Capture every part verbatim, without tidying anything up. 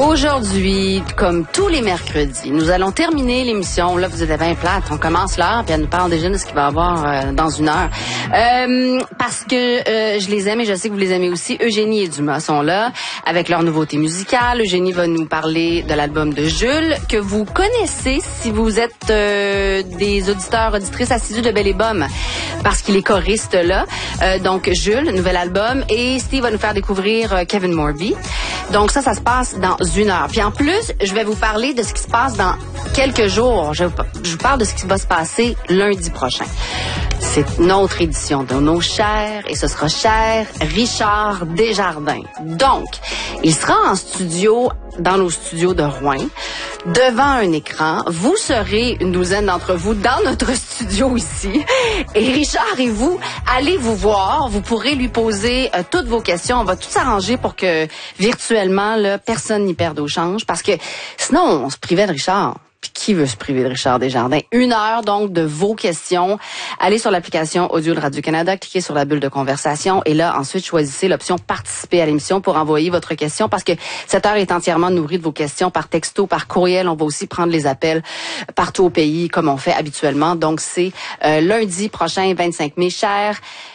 Aujourd'hui, comme tous les mercredis, nous allons terminer l'émission. Là, vous êtes bien plate. On commence l'heure, puis elle nous parle déjà de ce qu'il va y avoir euh, dans une heure. Euh, parce que euh, je les aime et je sais que vous les aimez aussi. Eugénie et Dumas sont là avec leur nouveauté musicale. Eugénie va nous parler de l'album de Jules, que vous connaissez si vous êtes euh, des auditeurs, auditrices assidus de Belle et Bomme, parce qu'il est choriste là. Euh, donc, Jules, nouvel album. Et Steve va nous faire découvrir euh, Kevin Morby. Donc ça, ça se passe dans une heure. Puis en plus, je vais vous parler de ce qui se passe dans quelques jours. Je, je vous parle de ce qui va se passer lundi prochain. C'est notre édition de Nos Chers et ce sera cher Richard Desjardins. Donc, il sera en studio, dans nos studios de Rouen, devant un écran. Vous serez une douzaine d'entre vous dans notre studio ici. Et Richard et vous, allez vous voir. Vous pourrez lui poser euh, toutes vos questions. On va tout s'arranger pour que virtuellement, là, personne n'y perde au change. Parce que sinon, on se privait de Richard. Puis qui veut se priver de Richard Desjardins? Une heure, donc, de vos questions. Allez sur l'application audio de Radio-Canada, cliquez sur la bulle de conversation et là, ensuite, choisissez l'option « Participer à l'émission » pour envoyer votre question parce que cette heure est entièrement nourrie de vos questions par texto, par courriel. On va aussi prendre les appels partout au pays comme on fait habituellement. Donc, c'est euh, lundi prochain, vingt-cinq mai, cher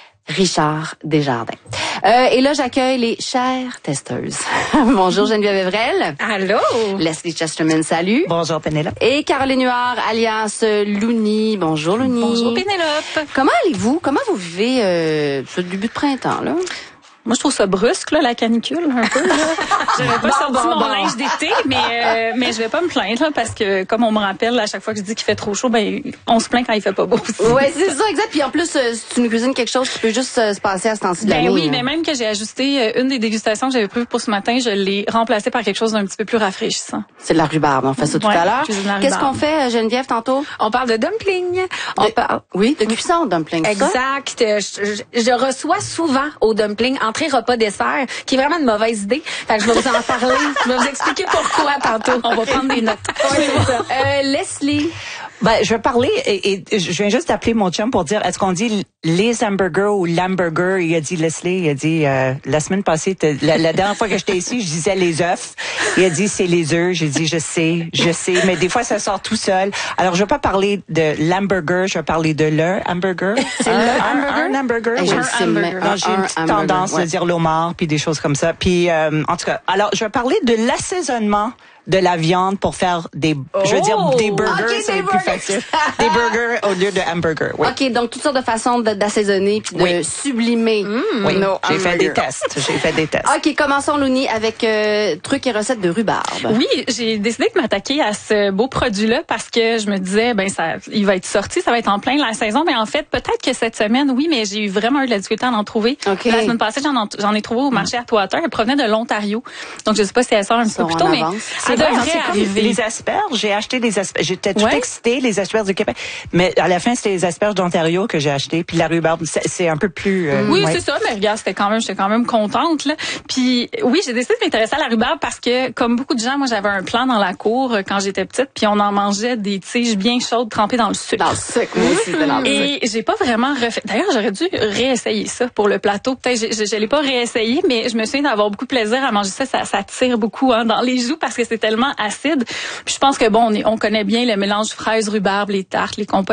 Richard Desjardins. Euh, et là, j'accueille les chères testeuses. Bonjour Geneviève Evrel. Allô. Leslie Chesterman, salut. Bonjour Pénélope. Et Caroline Huard, alias Louni. Bonjour Louni. Bonjour Pénélope. Comment allez-vous? Comment vous vivez euh, ce début de printemps, là? Moi, je trouve ça brusque, là, la canicule, un peu. J'avais pas sorti bon, mon bon. linge d'été, mais euh, mais je vais pas me plaindre, là, parce que, comme on me rappelle, à chaque fois que je dis qu'il fait trop chaud, ben on se plaint quand il fait pas beau aussi. Ouais, c'est ça, exact. Puis en plus, euh, si tu nous cuisines quelque chose qui peut juste euh, se passer à ce temps-ci de l'année. Ben oui, hein. mais même que j'ai ajusté euh, une des dégustations que j'avais prévues pour ce matin, je l'ai remplacée par quelque chose d'un petit peu plus rafraîchissant. C'est de la rhubarbe. On fait ça tout Ouais, à l'heure. cuisine de la Qu'est-ce rhubarbe. qu'on fait, euh, Geneviève, tantôt? On parle de dumpling. On De- parle. Oui, de cuisson de dumpling. ça? Exact. Je, je- je reçois souvent au dumpling entrée repas dessert, qui est vraiment une mauvaise idée. Fait que je vais vous en parler. Je vais vous expliquer pourquoi tantôt. On va prendre des notes. Euh, Leslie. Ben, je vais parler et, et je viens juste d'appeler mon chum pour dire est-ce qu'on dit les hamburgers ou l'hamburger. Il a dit Leslie, il a dit euh, la semaine passée, t'as- la, la dernière fois que j'étais ici, je disais les œufs. Il a dit c'est les œufs. J'ai dit je sais, je sais, mais des fois ça sort tout seul. Alors je vais pas parler de l'hamburger, je vais parler de le hamburger. C'est le hamburger, un hamburger. Hey, oui. je le sais, mais Non, un- j'ai une un petite hamburger, tendance ouais. de dire l'homard puis des choses comme ça. Puis euh, en tout cas, alors je vais parler de l'assaisonnement de la viande pour faire des, je veux dire Oh! des burgers, Ok, c'est des plus burgers. facile. Des burgers au lieu de hamburgers. Oui. OK, donc toutes sortes de façons de- d'assaisonner puis de Oui. sublimer Oui, nos j'ai fait des hamburgers. tests. J'ai fait des tests. OK, commençons, Louni, avec euh, trucs et recettes de rhubarbe. Oui, j'ai décidé de m'attaquer à ce beau produit-là parce que je me disais, ben ça, il va être sorti, ça va être en plein la saison. Mais en fait, peut-être que cette semaine, oui, mais j'ai eu vraiment eu de la difficulté à en trouver. OK. La semaine passée, j'en, en- j'en ai trouvé au marché Atwater. Elle provenait de l'Ontario. Donc, je sais pas si elle sort un petit Ça, peu plus on tôt, mais avance. elle C'est vrai, devrait c'est comme arriver. les asperges. J'ai acheté des asperges. J'étais tout Ouais. excitée, les asperges du Québec. Mais à la fin, c'était les asperges d'Ontario que j'ai acheté. Puis la rhubarbe, c'est, c'est un peu plus... euh, Oui, ouais. c'est ça, mais regarde, c'était quand même, j'étais quand même contente, là. Puis, oui, j'ai décidé de m'intéresser à la rhubarbe parce que, comme beaucoup de gens, moi, j'avais un plan dans la cour euh, quand j'étais petite, puis on en mangeait des tiges bien chaudes trempées dans le sucre. Dans le sucre, moi aussi, c'était dans le sucre. Et j'ai pas vraiment refait. D'ailleurs, j'aurais dû réessayer ça pour le plateau. Peut-être, je, je, je l'ai pas réessayé, mais je me souviens d'avoir beaucoup de plaisir à manger ça. Ça, ça tire beaucoup hein, dans les joues parce que c'est tellement acide. Puis je pense que bon, on, est, on connaît bien le mélange fraise, rhubarbe, les tartes, les compotes.